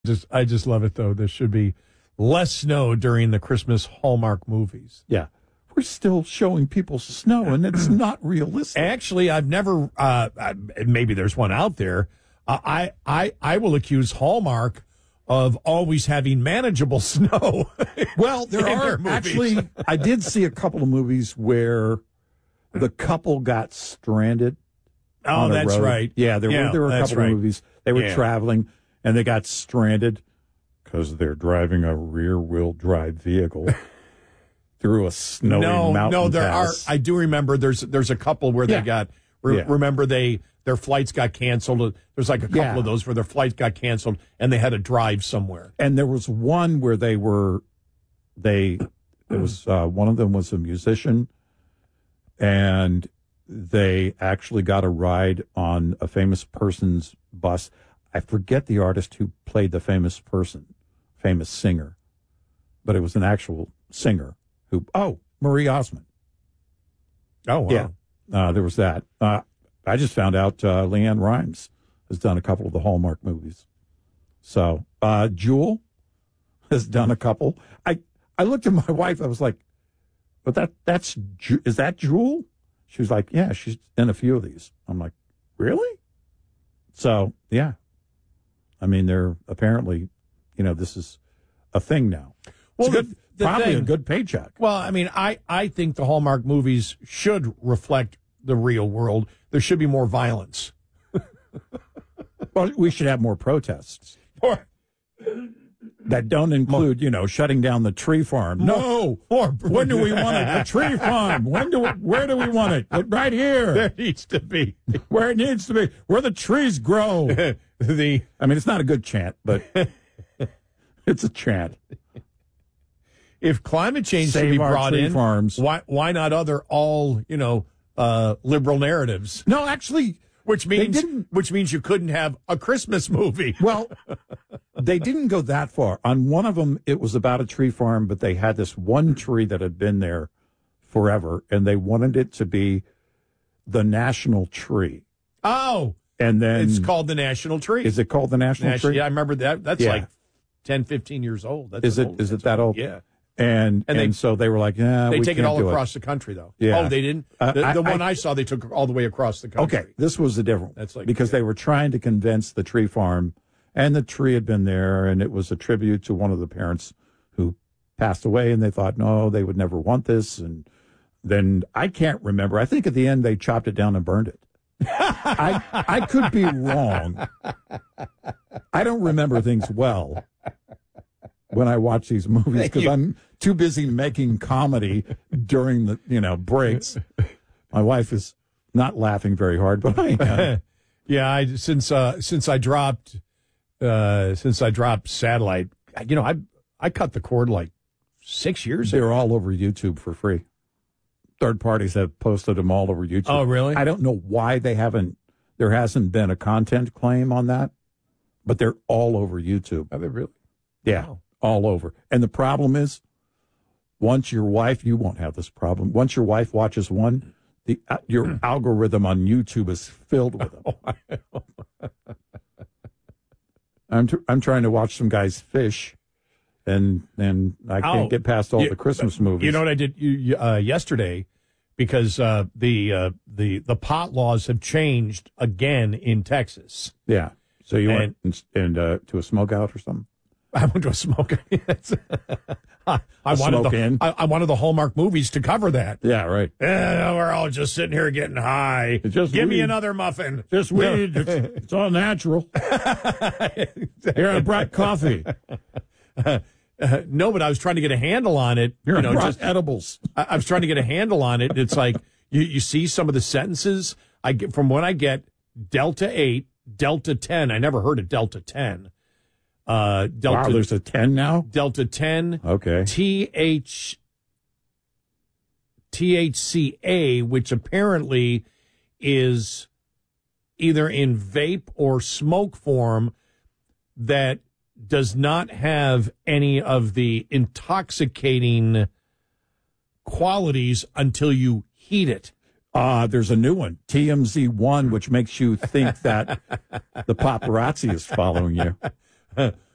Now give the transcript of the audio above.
I just love it, though. There should be less snow during the Christmas Hallmark movies. Yeah. We're still showing people snow, and it's not realistic. Actually, I've never, maybe there's one out there. I will accuse Hallmark of always having manageable snow. Well, there are actually, I did see a couple of movies where the couple got stranded. Oh, that's road. right. Yeah, there were a couple of movies. They were traveling, and they got stranded because they're driving a rear-wheel drive vehicle through a snowy mountain. No, there pass. are. I do remember. There's a couple where they got. Remember their flights got canceled. There's like a couple of those where their flights got canceled and they had to drive somewhere. And there was one where one of them was a musician, and they actually got a ride on a famous person's bus. I forget the artist who played the famous singer, but it was an actual singer Marie Osmond. Oh, wow. Yeah, there was that. I just found out Leanne Rimes has done a couple of the Hallmark movies. So Jewel has done a couple. I looked at my wife. I was like, "But is that Jewel?" She was like, "Yeah, she's in a few of these." I'm like, "Really?" So yeah, I mean, they're apparently, this is a thing now. Well, probably a good paycheck. Well, I mean, I think the Hallmark movies should reflect the real world. There should be more violence. Well, we should have more protests that don't include, shutting down the tree farm. No. When do we want it? A tree farm. Where do we want it? Right here. There needs to be. Where it needs to be. Where the trees grow. I mean, it's not a good chant, but it's a chant. If climate change should be brought in, farms. Why not all liberal narratives? No, actually, which means you couldn't have a Christmas movie. Well, they didn't go that far. On one of them, it was about a tree farm, but they had this one tree that had been there forever, and they wanted it to be the national tree. Oh, and then it's called the national tree. Is it called the national tree? Yeah, I remember that. That's like 10, 15 years old. Is it that old? Yeah. And so they were like, yeah, they we take can't it all do across the country, though. Yeah. Oh, they didn't. The one I saw, they took all the way across the country. Okay, this was the different. That's like because they were trying to convince the tree farm, and the tree had been there, and it was a tribute to one of the parents who passed away, and they thought, no, they would never want this. And then I can't remember. I think at the end they chopped it down and burned it. I could be wrong. I don't remember things well when I watch these movies because I'm too busy making comedy during the breaks. My wife is not laughing very hard, but I am. Yeah, since I dropped satellite, I cut the cord like 6 years ago. They're all over YouTube for free. Third parties have posted them all over YouTube. Oh, really? I don't know why there hasn't been a content claim on that, but they're all over YouTube. Are they really? Yeah. Wow. All over. And the problem is, you won't have this problem. Once your wife watches one, your algorithm on YouTube is filled with them. I'm trying to watch some guys fish, and I can't get past all the Christmas movies. You know what I did yesterday? Because the pot laws have changed again in Texas. Yeah. So you went to a smokeout or something? I went to a smoke. I wanted the Hallmark movies to cover that. Yeah, right. We're all just sitting here getting high. Give me another muffin. Just weed. It's all natural. Here, I brought coffee. No, but I was trying to get a handle on it. Just edibles. I was trying to get a handle on it. It's like you see some of the sentences I get from when I get Delta 8, Delta 10. I never heard of Delta 10. Delta, there's a 10 now? Delta 10. Okay. THCA, which apparently is either in vape or smoke form that does not have any of the intoxicating qualities until you heat it. There's a new one, TMZ1, which makes you think that the paparazzi is following you.